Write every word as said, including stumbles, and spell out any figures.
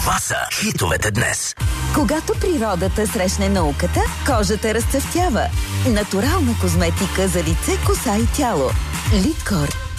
Това са хитовете днес. Когато природата срещне науката, кожата разцъфтява. Натурална козметика за лице, коса и тяло. Литкор.